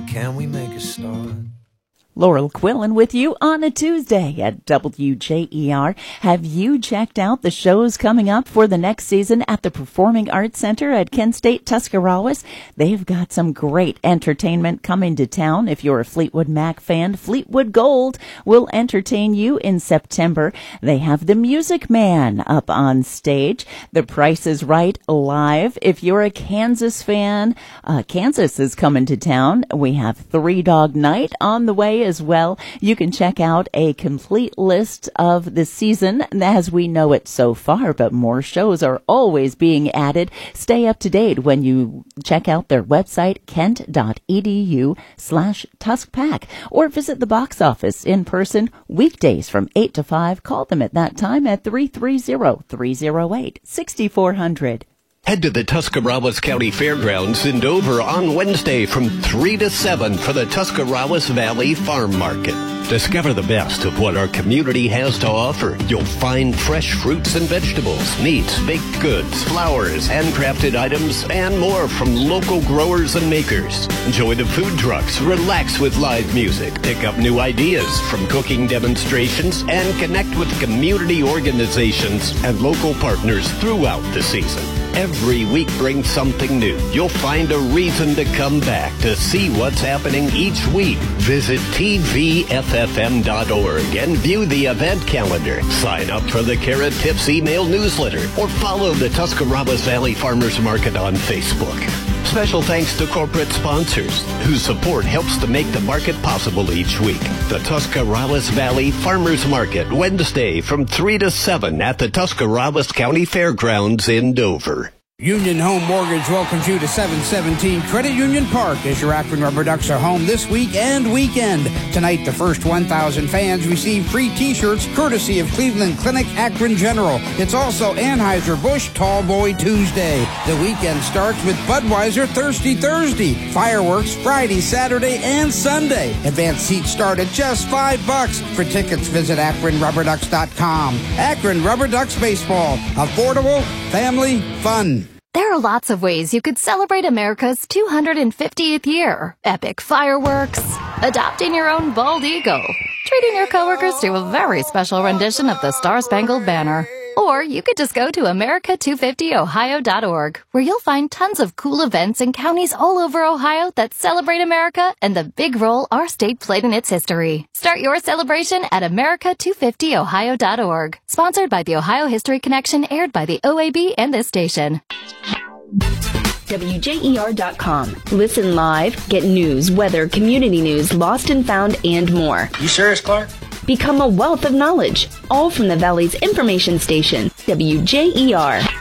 can we make a start? Laurel Quillen with you on a Tuesday at WJER. Have you checked out the shows coming up for the next season at the Performing Arts Center at Kent State Tuscarawas? They've got some great entertainment coming to town. If you're a Fleetwood Mac fan, Fleetwood Gold will entertain you in September. They have the Music Man up on stage. The Price is Right live. If you're a Kansas fan, Kansas is coming to town. We have Three Dog Night on the way as well. You can check out a complete list of the season as we know it so far, but more shows are always being added. Stay up to date when you check out their website, kent.edu/TuskPack, or visit the box office in person weekdays from 8 to 5. Call them at that time at 330-308-6400. Head to the Tuscarawas County Fairgrounds in Dover on Wednesday from 3 to 7 for the Tuscarawas Valley Farm Market. Discover the best of what our community has to offer. You'll find fresh fruits and vegetables, meats, baked goods, flowers, handcrafted items, and more from local growers and makers. Enjoy the food trucks, relax with live music, pick up new ideas from cooking demonstrations, and connect with community organizations and local partners throughout the season. Every week brings something new. You'll find a reason to come back to see what's happening each week. Visit tvffm.org and view the event calendar. Sign up for the Carrot Tips email newsletter or follow the Tuscarawas Valley Farmers Market on Facebook. Special thanks to corporate sponsors whose support helps to make the market possible each week. The Tuscarawas Valley Farmers Market, Wednesday from 3 to 7 at the Tuscarawas County Fairgrounds in Dover. Union Home Mortgage welcomes you to 717 Credit Union Park as your Akron Rubber Ducks are home this week and weekend. Tonight, the first 1,000 fans receive free T-shirts courtesy of Cleveland Clinic Akron General. It's also Anheuser-Busch Tall Boy Tuesday. The weekend starts with Budweiser Thirsty Thursday. Fireworks Friday, Saturday, and Sunday. Advanced seats start at just $5. For tickets, visit AkronRubberDucks.com. Akron Rubber Ducks Baseball. Affordable, family, fun. There are lots of ways you could celebrate America's 250th year. Epic fireworks, adopting your own bald eagle, treating your coworkers to a very special rendition of the Star-Spangled Banner. Or you could just go to America250ohio.org, where you'll find tons of cool events in counties all over Ohio that celebrate America and the big role our state played in its history. Start your celebration at America250ohio.org. Sponsored by the Ohio History Connection, aired by the OAB and this station. WJER.com. Listen live, get news, weather, community news, lost and found, and more. You serious, Clark? Become a wealth of knowledge, all from the Valley's information station, WJER.